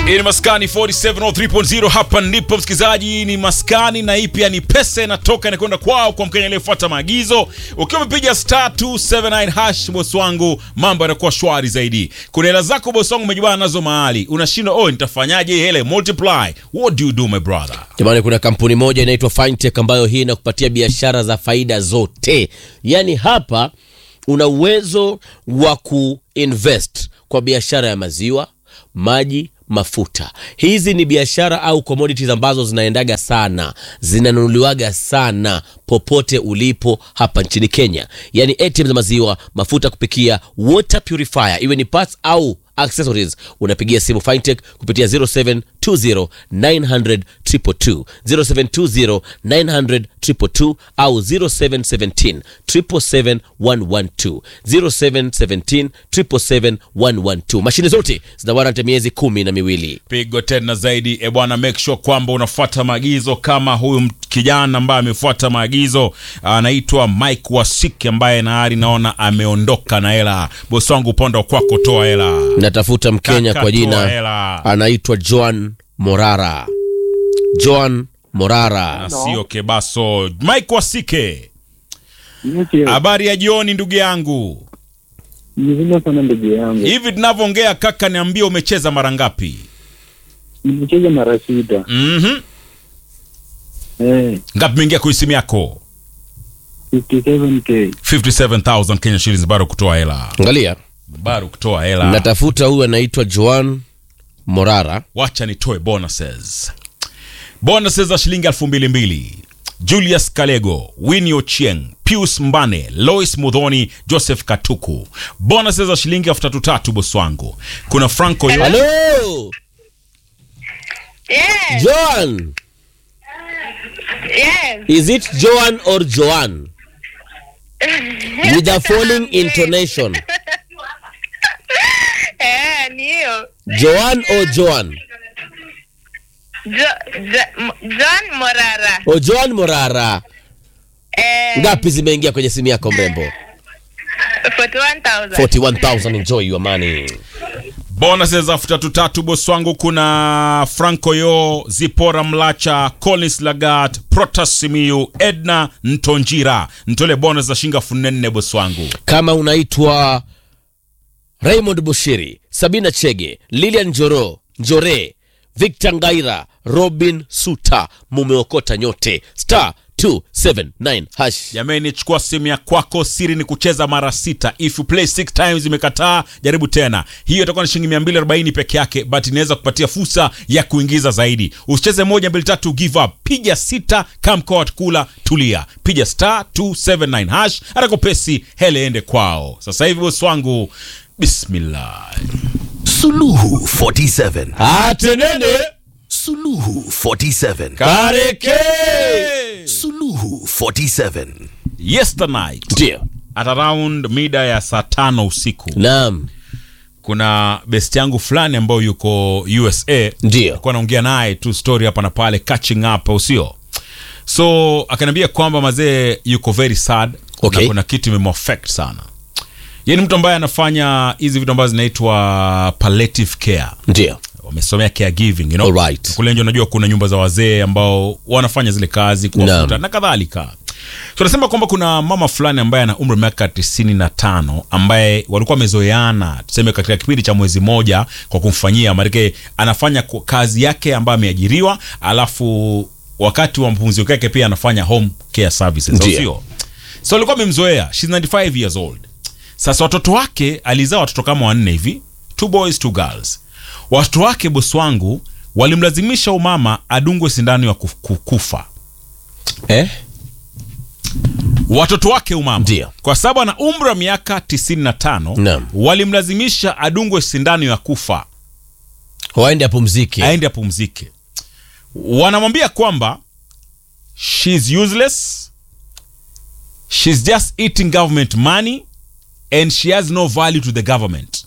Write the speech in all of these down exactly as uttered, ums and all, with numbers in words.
Hii ni Maskani forty-seven oh three point oh, hapa ndipo msikizaji, ni Maskani na hii pia ni pesa inatoka inakwenda kwao kwa Mkenya aliyefuata maagizo. Ukiwa umepiga star two seven nine hash, boss wangu, mambo yanakuwa shwari zaidi. Kuna hela zako boss wangu umejibana nazo mahali, unashindwa oh nitafanyaje hele multiply. What do you do my brother? Jamani, kuna kampuni moja inaitwa Fintech ambayo hii inakupatia biashara za faida zote. Yaani hapa una uwezo wa kuinvest kwa biashara ya maziwa, maji, mafuta. Hizi ni biashara au commodities ambazo zinaendaga sana, zinanunuliwaga sana popote ulipo hapa nchini Kenya. Yani A T M za maziwa, mafuta kupikia, water purifier, iwe ni parts au accessories, unapigia simu Fintech kupitia zero seven two zero nine zero zero two two two, zero seven two zero nine zero zero two two two au zero seven one seven seven seven seven one one two, zero seven one seven seven seven seven one one two. Mashine zote zina warranty miezi kumi na miwili. Pigo tena zaidi, e bwana, make sure kwamba unafuata maagizo kama huyu kijana ambaye amefuata maagizo. Anaitwa Mike Wasiki ambaye naari naona ameondoka na hela. Boss wangu upande kwako, toa hela. Natafuta Mkenya kwa jina anaitwa Joan Morara. Joan Morara. Sio Kebaso. Mike Wasike. Habari ya jioni ndugu yangu. Nzima sana ndugu yangu. Hivi tunavyoongea kaka, niambie umecheza mara ngapi? Nimecheza mara sita. Mhm. Eh. Ngapi umeingia kwa simu yako? fifty-seven K. fifty-seven thousand Kenya shillings, bado kutoa hela. Angalia. Bado kutoa hela. Natafuta huyu anaitwa Joan Morara. Wacha nitoe bonuses. Bonuses za shilingi elfu mbili mbili. Julius Kalego, Winnie Ochieng, Pius Mbane, Lois Mudhoni, Joseph Katuku. Bonuses za shilingi elfu tatu tatu boss wangu. Kuna Franco yo. Hello. Yes. Joan. Yes. Is it Joan or Joan? With a falling intonation. Eh, niyo. Joan or Joan? Jo, jo, John Morara. O Joan Morara. Eh. Ngapi zimeingia kwenye simu yako mrembo? forty-one thousand. forty-one thousand. Enjoy your money. Bonuses za tatu tatu boss wangu. Kuna Franco yo, Zipora Mlacha, Collins Lagat, Protas Simiyu, Edna Ntonjira. Ntole bonus za shilingi elfu nne boss wangu. Kama unaitwa Raymond Bushiri, Sabina Chege, Lilian Njoro, Njore, Victor Ngaira, Robin Suta, mumeokota nyote. Star two seven nine hash. Jamani, chukua simu ya kwako, siri ni kucheza mara sita. If you play six times imekataa, jaribu tena. Hiyo itakuwa ni shilingi mia mbili arobaini peke yake, but inaweza kupatia fursa ya kuingiza zaidi. Usicheze moja mbili tatu give up. Piga sita, come court, kula tulia. Piga star two seven nine hash, atakopesi hele ende kwao. Sasa hivi boss wangu, bismillah. Suluhu forty-seven. Atenene. Suluhu forty-seven. Kareke. Suluhu forty-seven. Yesterday night, Ndio. at around mida ya saa tano usiku, Naam. kuna best yangu fulani ambayo yuko U S A. Ndio. Kwa naongea naye tu story hapa na pale, catching up usio. So akaniambia kwamba mazee yuko very sad. Okay. Na kuna kitu imemwaffect sana. Yeye ni mtu ambaye anafanya hizi vitu ambazo zinaitwa palliative care. Ndio. Wamesomea caregiving, you know. Alright. Kule nje unajua kuna nyumba za wazee ambao wanafanya zile kazi kuwafuta na kadhalika. So nasema kwamba kuna mama fulani ambaye ana umri wa miaka tisini na tano ambaye walikuwa wamezoeana tuseme katika kipindi cha mwezi moja kwa kumfanyia, maana anafanya kazi yake ambayo ameajiriwa, alafu wakati wa mapumziko yake pia anafanya home care services, sio? So alikuwa amemzoea. She's ninety-five years old. Sasa watoto wake alizaa watoto kama wanne hivi, two boys two girls. Watoto wake boss wangu walimlazimisha umama adungwe sindano ya kufa. Eh? Watoto wake umama. Ndio. Kwa sababu ana umri wa miaka tisini na tano, Naam. walimlazimisha adungwe sindano ya kufa. Waende apumzike. Aende apumzike. Wanamwambia kwamba she's useless. She's just eating government money and she has no value to the government.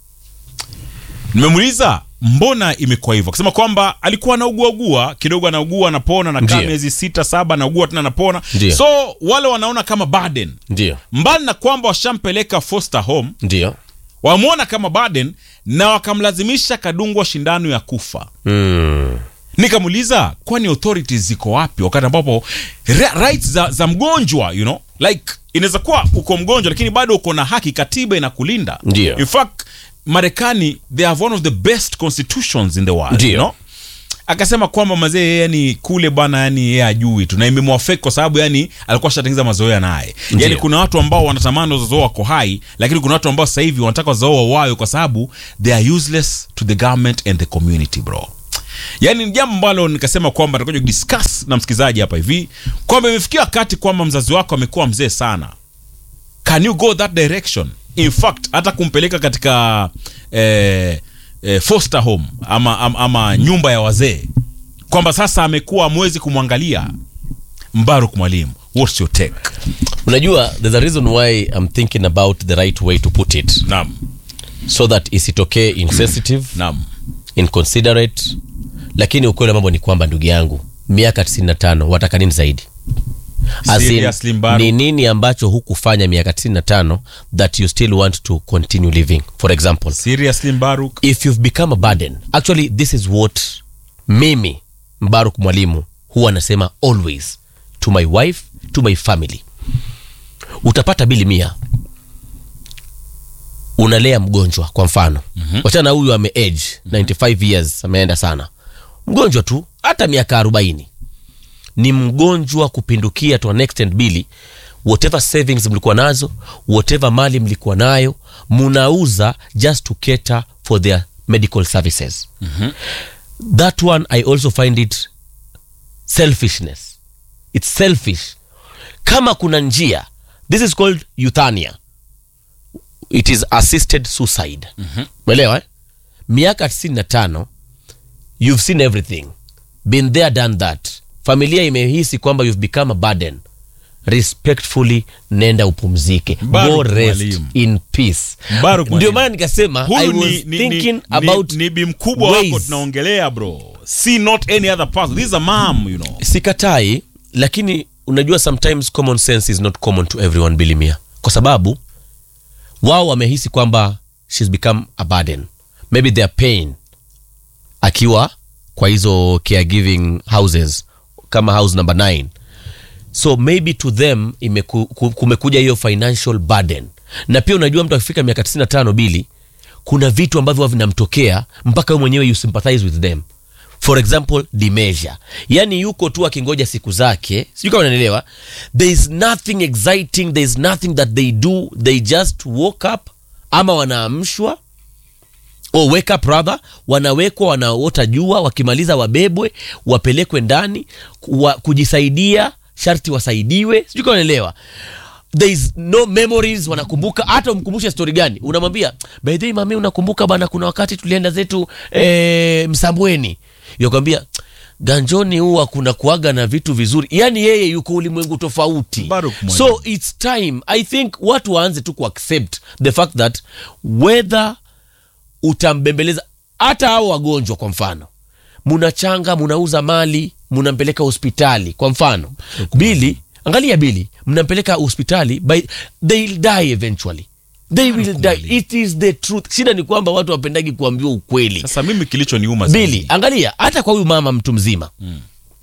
Nimemuuliza mbona imekuwa hivyo? Akisema kwamba alikuwa anaugua ugua kidogo, anaugua anapona, na kama miezi sita saba anaugua tena anapona. So wale wanaona kama burden. Ndio. Mbali na kwamba washampeleka foster home, ndio, wamuona kama burden na wakamlazimisha kadungwa shindano ya kufa. Mm. Nikamuuliza kwani authorities ziko wapi wakati ambapo rights za, za mgonjwa, you know, like inaweza kuwa uko mgonjwa lakini bado uko na haki, katiba inakulinda. Ndio. In fact Marekani they have one of the best constitutions in the world. Ndio. You know? Akasema kwamba mazee yani kule bana yani yeye ajui tu na imemwafect kwa sababu yani alikuwa ashatengeneza mazoea naye. Yani kuna watu ambao wanatamani wazazi wako hai, lakini kuna watu ambao sasa hivi wanataka wazazi wao wao kwa sababu they are useless to the government and the community, bro. Yani ni jambo ambalo nikasema kwamba tutakuja kudiscuss na msikizaji hapa hivi kwamba imefikia wakati kwamba mzazi wako amekuwa mzee sana. Can you go that direction? In fact hata kumpeleka katika eh, eh, foster home ama, ama, ama nyumba ya wazee, kwamba sasa amekuwa amwezi kumwangalia. Mbaruk Mwalimu, what's your take? Unajua there's a reason why I'm thinking about the right way to put it. Naam. So that isitokee insensitive, Naam. inconsiderate. Lakini ukweli mambo ni kwamba ndugu yangu, miaka tisini na tano wataka nini zaidi? As in, ni nini ambacho hukufanya miaka tisini na tano that you still want to continue living? For example, seriously Mbaruk, if you've become a burden, actually this is what mimi Mbaruk Mwalimu huwa nasema always to my wife, to my family. Utapata bili mia, unalea mgonjwa kwa mfano. Mm-hmm. Wachana huyu ame age ninety-five years, ameenda sana. Mgonjwa tu hata miaka arobaini. Ni mgonjwa kupindukia to an extent bili. Whatever savings mlikuwa nazo, whatever mali mlikuwa nayo, munauza just to cater for their medical services. Mm-hmm. That one I also find it selfishness. It's selfish. Kama kuna njia, this is called euthanasia. It is assisted suicide. Mm-hmm. Mwelewa eh? Miaka tisini na tano, you've seen everything. Been there, done that. Familia imehisi kwamba you've become a burden. Respectfully, nenda upumzike. Go rest Mwalimu. In peace. Ndio maana nikasema I was ni, thinking ni, about ni, ni bi mkubwa wako tunaongelea, bro. See not any other person. This is a mom, you know. Sikatai, lakini unajua sometimes common sense is not common to everyone, Bilimia. Kwa sababu wao wamehisi kwamba she's become a burden. Maybe they are paying akiwa kwa hizo caregiving houses kama house number nine. So maybe to them imeku, kumekuja hiyo financial burden. Na pia unajua mtu akifika miaka tisini na tano bili, kuna vitu ambavyo vinamtokea mpaka wewe mwenyewe you sympathize with them. For example, dementia. Yani yuko tu akingoja siku zake. Sijui kama unanielewa. There is nothing exciting, there is nothing that they do. They just woke up ama wanaamshwa or wake up rather, wanawekwa, wanaota jua, wakimaliza wabebwe, wapelekwe ndani, wa, kujisaidia, sharti wasaidiwe. Sijui kama unanielewa. There is no memories, wanakumbuka. Hata umkumbushe story gani, unamwambia by the way mami, unakumbuka bana kuna wakati tulienda zetu eh, Msambweni. Yokwambia ganjoni huwa kuna kuaga na vitu vizuri. Yani yeye yuko ulimwengu tofauti. So it's time, I think watu waanze tu ku accept the fact that whether utambembeleza hata hao wagonjwa kwa mfano, munachanga, munauza mali, munampeleka hospitali kwa mfano. Bili, angalia bili, mnampeleka hospitali, by they'll die eventually. They will die. It is the truth. Shida ni kwamba watu wapendagi kuambiwa ukweli. Sasa mimi kilicho niuma zaidi, Bili, angalia hata kwa huyu mama mtu mzima. Mm.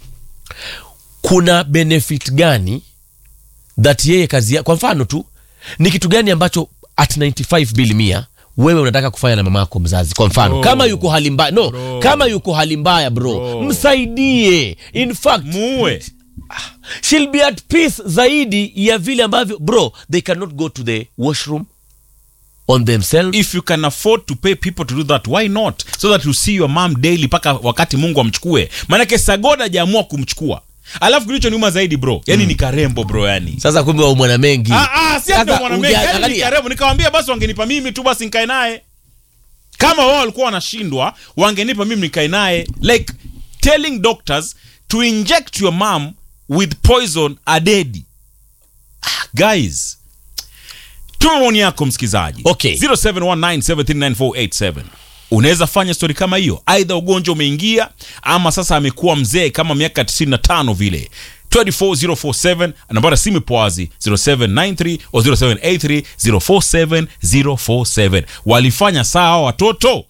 Kuna benefit gani that yeye kazi ya, kwa mfano tu, ni kitu gani ambacho at ninety-five bili mia wewe unataka kufanya na mamako mzazi kwa mfano? Bro. Kama yuko hali mbaya, no, bro. Kama yuko hali mbaya bro, bro, msaidie. In fact, muue. She'll be at peace zaidi ya vile ambavyo bro, they cannot go to the washroom on themselves. If you can afford to pay people to do that, why not? So that you see your mom daily paka wakati Mungu amchukue. Maana ke Sagoda hajaamua kumchukua. Alafu kilicho niuma zaidi bro, yani mm. ni karembo bro yani. Sasa kumbe wa mwana mengi. Ah ah, si ndio mwana mengi. Yani ni karembo, nikamwambia basi wangenipa mimi tu basi nikae naye. Kama wao walikuwa wanashindwa, wangenipa mimi nikae naye. Like telling doctors to inject your mom with poison a dead. Ah, guys. Tuma maoni yako msikizaji. Okay. zero seven one nine seven three nine four eight seven. Unaweza fanya story kama hiyo. Aidha ugonjwa umeingia ama sasa amekuwa mzee kama miaka tisini na tano vile. two four zero four seven, nambari ya simu ipo wazi zero seven nine three au zero seven eight three zero four seven zero four seven. Walifanya sawa watoto.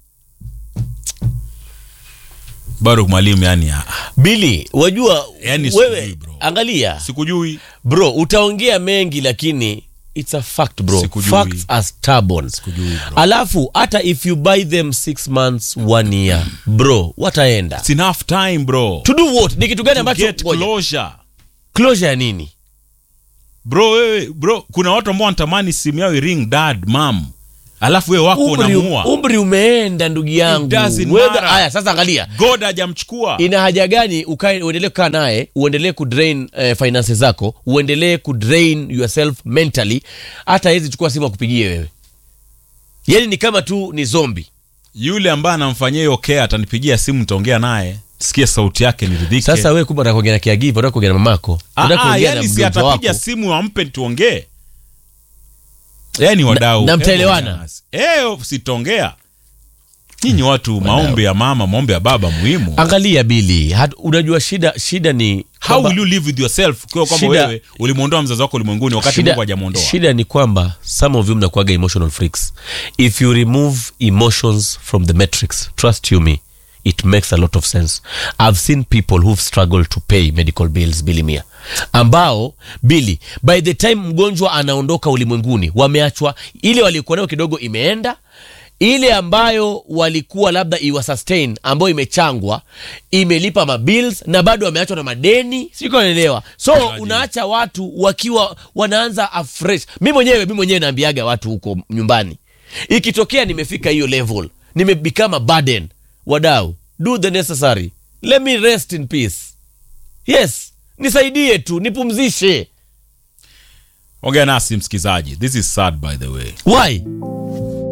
Bado mwalimu yani ya. Billy, wajua Yani wewe sikujui, bro. Angalia. Sikujui. Bro, utaongea mengi lakini it's a fact bro. Sikujui. Facts are stubborn. Sikujui, bro. Alafu hata if you buy them six months one year bro, wataenda. It's enough time bro. To do what? Ni kitu gani To ambacho get closure. Closure ya nini? Bro wewe bro, kuna watu ambao wanatamani simu yao ring dad mom. Alafu wewe wako unamuua. Umri umeenda ndugu yangu. Wewe haya sasa angalia. God hajamchukua. Ina haja gani ukae uendelee kukaa naye, uendelee ku drain eh, finances zako, uendelee ku drain yourself mentally, hata hizi chukua simu akupigie wewe. Yaani ni kama tu ni zombie. Yule ambaye anamfanyia hiyo care atanipigia simu nitaongea naye. Sikia sauti yake niridhike. Sasa wewe kumbe unataka kuongea na caregiver, unataka kuongea na mamako. Unataka kuongea na si atapiga simu ampe tuongee. Yaani wadau. Na mtaelewana. Eh, sitongea. Nyinyi watu maombi ya mama, maombi ya baba muhimu. Angalia Billy, unajua shida shida ni how will you live with yourself kwa kwamba wewe ulimuondoa mzazi wako ulimwenguni wakati Mungu hajamuondoa. Shida ni kwamba some of you mnakuaga emotional freaks. If you remove emotions from the matrix, trust you me, it makes a lot of sense. I've seen people who've struggled to pay medical bills, Billy Mia, ambao Billy by the time mgonjwa anaondoka ulimwenguni wameachwa, ile walikuwa nayo kidogo imeenda, ile ambayo walikuwa labda iwa sustain ambayo imechangwa imelipa mabills na bado wameachwa na madeni, siko naelewa. So unaacha watu wakiwa wanaanza afresh. Mimi mwenyewe mimi mwenyewe naambiaga watu huko nyumbani, ikitokea nimefika hiyo level, nime become a burden, wadau, do the necessary, let me rest in peace. Yes, nisaidie tu, nipumzishe. Ongea nasi msikizaji. This is sad by the way. Why?